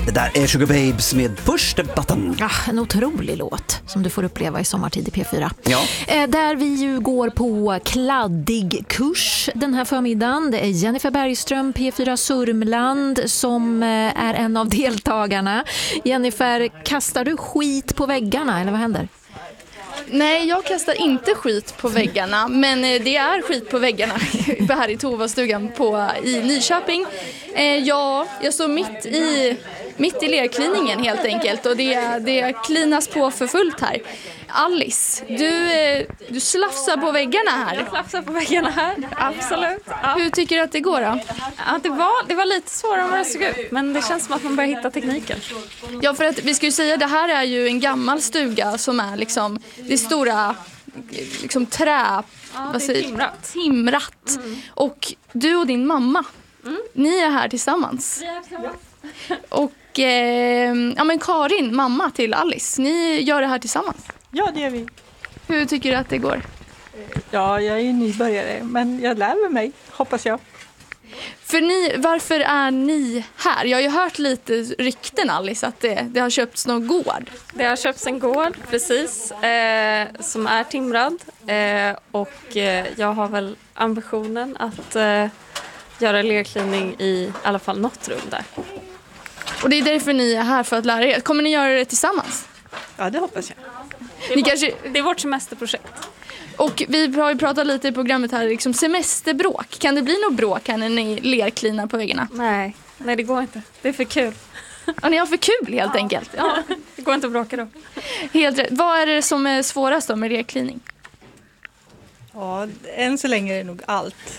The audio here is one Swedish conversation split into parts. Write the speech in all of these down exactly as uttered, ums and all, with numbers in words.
Det där är Sugar Babes med Push the Button. Ja, en otrolig låt som du får uppleva i sommartid i P fyra. Ja. Eh, där vi ju går på kladdig kurs den här förmiddagen. Det är Jennifer Bergström, P fyra Sörmland, som eh, är en av deltagarna. Jennifer, kastar du skit på väggarna eller vad händer? Nej, jag kastar inte skit på väggarna, men det är skit på väggarna här i Tovastugan på, i Nyköping. Eh, ja, jag står mitt i, mitt i lerkliningen helt enkelt, och det, det klinas på för fullt här. Alice, du, du slafsar på väggarna här. Jag slafsar på väggarna här, absolut. Ja. Hur tycker du att det går då? Ja, det, var, det var lite svårare än vad det såg ut, men det känns som att man börjar hitta tekniken. Ja, för att vi ska ju säga, det här är ju en gammal stuga som är liksom, det är stora liksom trä, ja, vad säger, timrat. timrat. Mm. Och du och din mamma, mm. ni är här tillsammans. Vi är tillsammans. Och eh, ja, men Karin, mamma till Alice, ni gör det här tillsammans. Ja, det gör vi. Hur tycker du att det går? Ja, jag är ju nybörjare, men jag lär mig, hoppas jag. För ni, varför är ni här? Jag har ju hört lite rykten, Alice, att det, det har köpts någon gård. Det har köpts en gård, precis, eh, som är timrad. Eh, och eh, jag har väl ambitionen att eh, göra lerklining i i alla fall något rum där. Och det är därför ni är här, för att lära er. Kommer ni göra det tillsammans? Ja, det hoppas jag. Det är, Ni vårt, kanske... det är vårt semesterprojekt. Och vi har ju pratat lite i programmet här, liksom semesterbråk. Kan det bli något bråk här när ni lerklinar på väggarna? Nej, nej det går inte. Det är för kul. Ja, ni har för kul helt ja. enkelt. Ja, det går inte att bråka då. Helt rätt. Vad är det som är svårast då med lerklining? Ja, än så länge är det nog allt.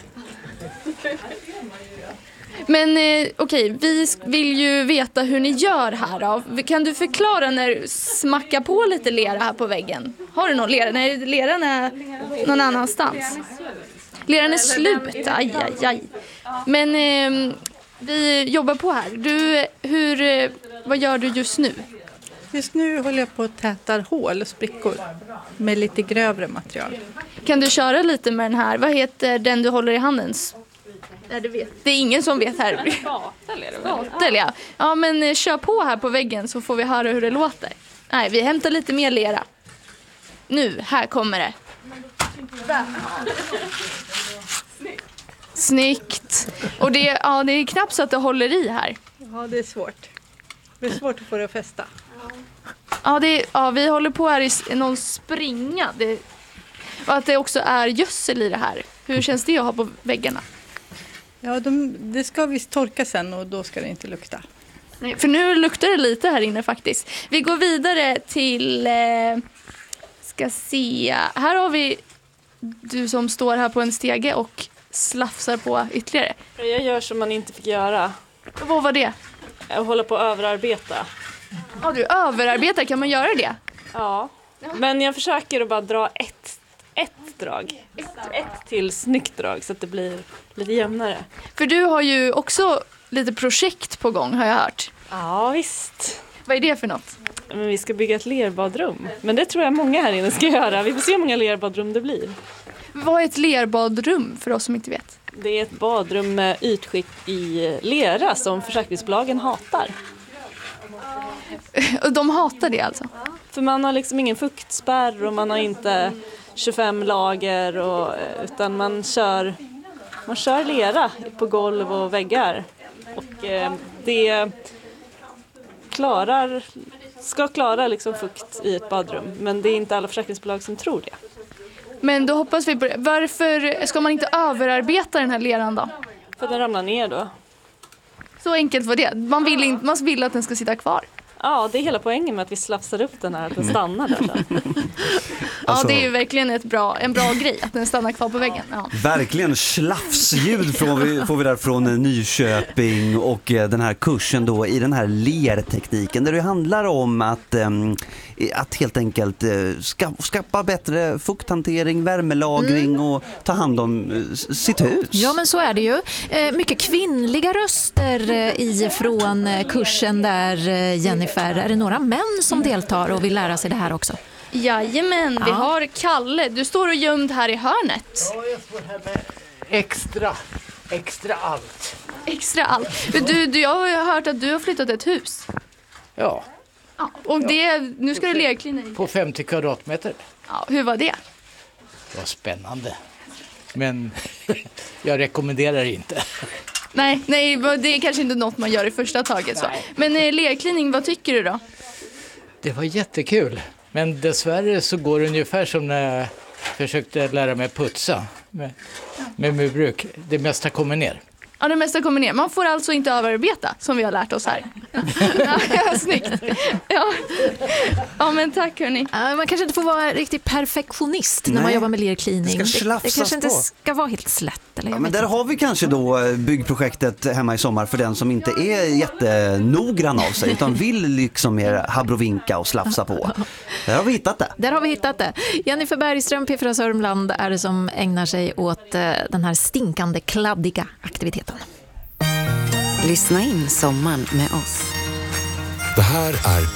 Men eh, okej, vi vill ju veta hur ni gör här då. Kan du förklara när du smackar på lite lera här på väggen? Har du någon lera? Nej, leran är någon annanstans. Leran är slut, aj, aj, aj. Men eh, vi jobbar på här. Du, hur, vad gör du just nu? Just nu håller jag på att täta hål och sprickor med lite grövre material. Kan du köra lite med den här? Vad heter den du håller i handen? Nej, du vet. Det är ingen som vet här. Spatel är det väl? Spatel, ja. Ja, men eh, kör på här på väggen så får vi höra hur det låter. Nej, vi hämtar lite mer lera. Nu, här kommer det. Snyggt. Och det, ja, det är knappt så att det håller i här. Ja, det är svårt. Det är svårt att få det att fästa. Ja, det, ja, vi håller på här i någon springa. Det, och att det också är gödsel i det här. Hur känns det att ha på väggarna? Ja, de, det ska visst torka sen och då ska det inte lukta. Nej, för nu luktar det lite här inne faktiskt. Vi går vidare till... Eh, ska se. Här har vi du som står här på en stege och slafsar på ytterligare. Jag gör som man inte fick göra. Vad var det? Jag håller på att överarbeta. Ja, du överarbetar. Kan man göra det? Ja, men jag försöker att bara dra ett, ett drag. Ett, ett till snyggt drag så att det blir lite jämnare. För du har ju också lite projekt på gång, har jag hört. Ja, visst. Vad är det för något? Men vi ska bygga ett lerbadrum. Men det tror jag många här inne ska göra. Vi får se hur många lerbadrum det blir. Vad är ett lerbadrum för oss som inte vet? Det är ett badrum med ytskikt i lera som försäkringsbolagen hatar. Och de hatar det alltså? För man har liksom ingen fuktspärr och man har inte tjugofem lager och, utan man kör, man kör lera på golv och väggar. Och eh, det klarar, ska klara liksom fukt i ett badrum, men det är inte alla försäkringsbolag som tror det. Men då hoppas vi på det. Varför ska man inte överarbeta den här leran då? För att den ramlar ner då. Så enkelt var det. Man vill, inte, man vill att den ska sitta kvar. Ja, det är hela poängen med att vi slafsar upp den här, att den stannar där. Så. Alltså, ja, det är ju verkligen ett bra, en bra grej att den stannar kvar på väggen. Ja. Verkligen slafsljud får vi, får vi där från Nyköping och den här kursen då i den här lertekniken där det handlar om att, att helt enkelt ska, skapa bättre fukthantering, värmelagring mm. och ta hand om sitt hus. Ja, men så är det ju. Mycket kvinnliga röster ifrån kursen där, Jennifer. Är det några män som deltar och vill lära sig det här också? Jajamän, ja. Vi har Kalle. Du står och gömd här i hörnet. Ja, jag står här med extra, extra allt. Extra allt. Men Du, du, jag har hört att du har flyttat ett hus. Ja, Ja, och det, nu ska du lerklina i. på femtio kvadratmeter. Ja, hur var det? Det var spännande. Men jag rekommenderar inte. Nej, nej, det är kanske inte något man gör i första taget. Så. Men eh, lerklining, vad tycker du då? Det var jättekul. Men dessvärre så går det ungefär som när jag försökte lära mig putsa med, med murbruk. Det mesta kommer ner. Ja, det mesta kommer ner. Man får alltså inte överarbeta, som vi har lärt oss här. Ja, snyggt. Ja. Ja, men tack hörni. Ja, man kanske inte får vara riktigt perfektionist när Nej. man jobbar med lerklining. Det ska slafsas det kanske inte på. ska vara helt slätt. Eller Ja, jag men vet där inte. har vi kanske då byggprojektet hemma i sommar för den som inte är jättenoggrann av sig utan vill liksom mer habrovinka och slafsa på. Där har vi hittat det. Där har vi hittat det. Jennifer Bergström, P fyra Sörmland, är det som ägnar sig åt eh, den här stinkande, kladdiga aktiviteten. Lyssna in sommaren med oss. Det här är